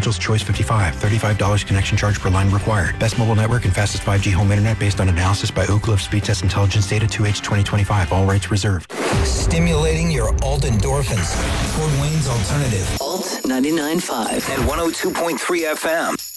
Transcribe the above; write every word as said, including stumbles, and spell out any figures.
Essentials Choice fifty-five. thirty-five dollars connection charge per line required. Best mobile network and fastest five G home internet based on analysis by Oak Cliff Speed Test Intelligence Data two H twenty twenty-five. All rights reserved. Stimulating your alt endorphins. Fort Wayne's Alternative. Alt ninety-nine point five. And one oh two point three F M.